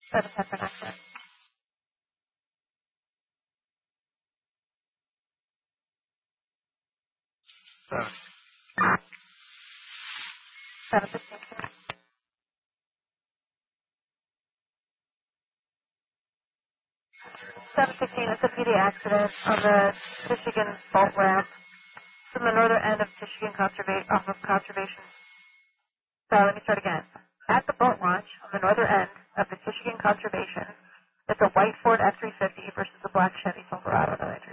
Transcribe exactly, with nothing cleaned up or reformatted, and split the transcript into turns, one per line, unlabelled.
seven ten for next.
Seven.
seven fifteen. seven fifteen, it's a P D accident on the Michigan boat ramp from the northern end of Michigan Conservation, off of Conservation. Sorry, let me start again. At the boat launch on the northern end of the Michigan Conservation, it's a white Ford F three fifty versus a black Chevy Silverado.